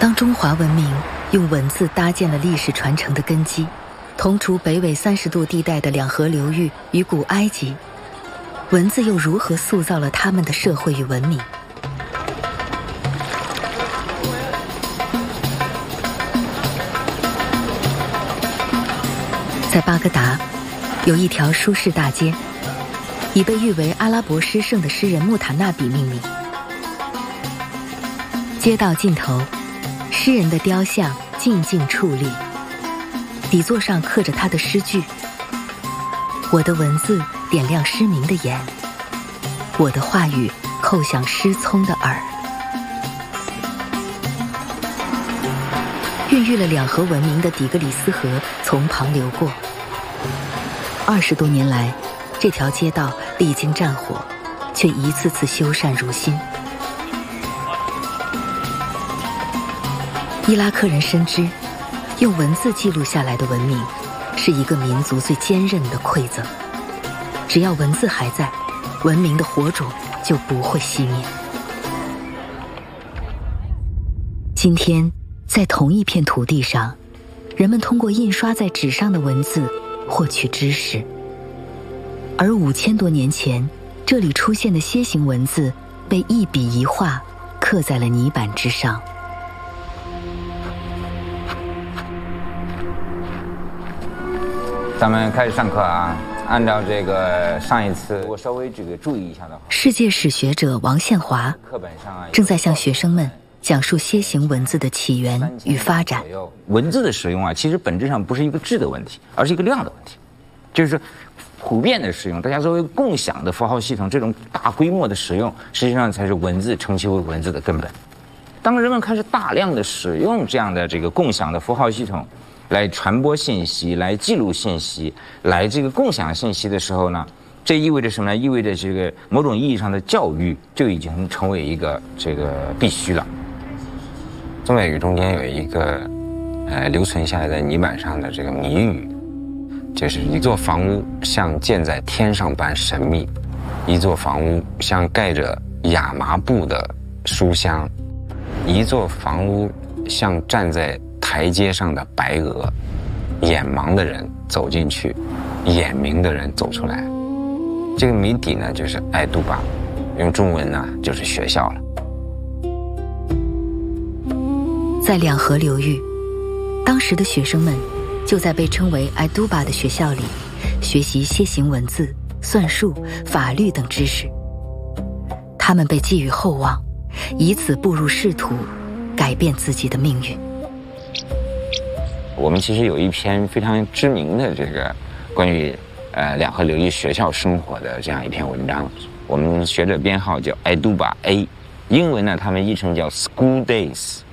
当中华文明用文字搭建了历史传承的根基，同处北纬30度地带的两河流域与古埃及，文字又如何塑造了他们的社会与文明？在巴格达，有一条舒适大街，已被誉为阿拉伯诗圣的诗人穆塔纳比命名。街道尽头，诗人的雕像静静矗立，底座上刻着他的诗句：我的文字点亮失明的眼，我的话语叩响失聪的耳。孕育了两河文明的底格里斯河从旁流过。20多年来，这条街道历经战火，却一次次修缮如新。伊拉克人深知，用文字记录下来的文明，是一个民族最坚韧的馈赠。只要文字还在，文明的火种就不会熄灭。今天，在同一片土地上，人们通过印刷在纸上的文字获取知识，而5000多年前，这里出现的楔形文字被一笔一画刻在了泥板之上。 咱们开始上课啊！按照这个上一次我稍微这个注意一下的话， 世界史学者王宪华课本上正在向学生们讲述楔形文字的起源与发展。 文字的使用啊，其实本质上不是一个质的问题，而是一个量的问题，就是普遍的使用，大家作为共享的符号系统，这种大规模的使用，实际上才是文字称其为文字的根本。当人们开始大量的使用这样的这个共享的符号系统，来传播信息，来记录信息，来这个共享信息的时候呢，这意味着什么呢？意味着这个某种意义上的教育就已经成为一个这个必须了。 中美语中间有一个留存下来的泥板上的这个谜语，就是一座房屋像建在天上般神秘，一座房屋像盖着亚麻布的书香，一座房屋像站在台阶上的白鹅，眼盲的人走进去，眼明的人走出来。这个谜底呢，就是爱杜巴，用中文呢就是学校了。 在两河流域，当时的学生们就在被称为爱杜巴的学校里学习楔形文字、算术、法律等知识。他们被寄予厚望，以此步入仕途，改变自己的命运。 我们其实有一篇非常知名的这个关于两河流域学校生活的这样一篇文章，我们学者编号叫爱杜巴 A， 英文呢他们译成叫 School Days。